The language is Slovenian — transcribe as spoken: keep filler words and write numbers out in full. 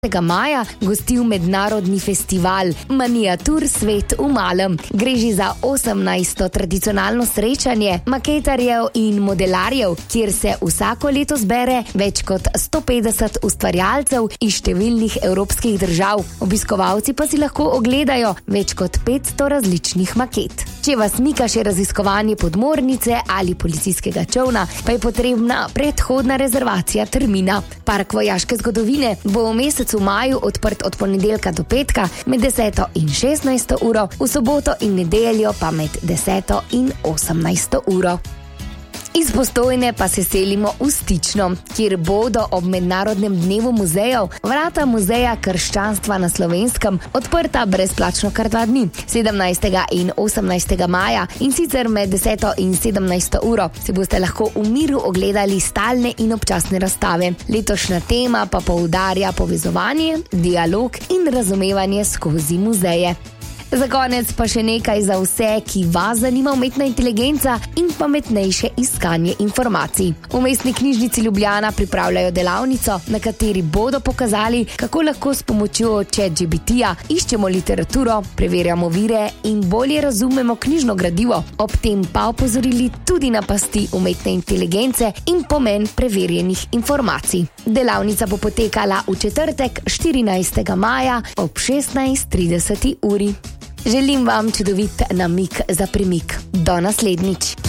maja gostil mednarodni festival Miniatur svet v malem. Gre že za osemnajsto tradicionalno srečanje maketarjev in modelarjev, kjer se vsako leto zbere več kot sto petdeset ustvarjalcev iz številnih evropskih držav. Obiskovalci pa si lahko ogledajo več kot petsto različnih maket. Če vas mika še raziskovanje podmornice ali policijskega čovna, pa je potrebna predhodna rezervacija termina. Park vojaške zgodovine bo v mesecu v maju odprt od ponedeljka do petka med deseto in šestnajsto uro, v soboto in nedeljo pa med deseto in osemnajsto uro. Iz Postojne pa se selimo v Stično, kjer bodo ob mednarodnem dnevu muzejev vrata muzeja krščanstva na Slovenskem odprta brezplačno kar dva dni, sedemnajstega in osemnajstega maja, in sicer med deseto in sedemnajsto uro se boste lahko v miru ogledali stalne in občasne razstave. Letošnja tema pa poudarja povezovanje, dialog in razumevanje skozi muzeje. Za konec pa še nekaj za vse, ki vas zanima umetna inteligenca in pametnejše iskanje informacij. V Mestni knjižnici Ljubljana pripravljajo delavnico, na kateri bodo pokazali, kako lahko s pomočjo ChatGPT-ja iščemo literaturo, preverjamo vire in bolje razumemo knjižno gradivo. Ob tem pa opozorili tudi na pasti umetne inteligence in pomen preverjenih informacij. Delavnica bo potekala v četrtek, štirinajstega maja ob šestnajst trideset uri. Želim vam čudovit namig za premik. Do naslednjič.